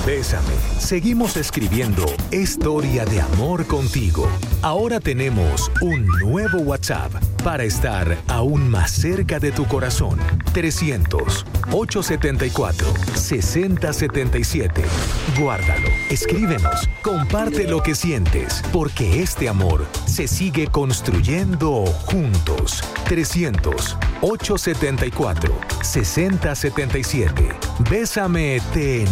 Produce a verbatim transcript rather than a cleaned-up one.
Bésame. Seguimos escribiendo historia de amor contigo. Ahora tenemos un nuevo WhatsApp para estar aún más cerca de tu corazón. trescientos, ochocientos setenta y cuatro, sesenta setenta y siete. Guárdalo, escríbenos, comparte lo que sientes, porque este amor se sigue construyendo juntos. trescientos, ochocientos setenta y cuatro, sesenta setenta y siete. Bésame, te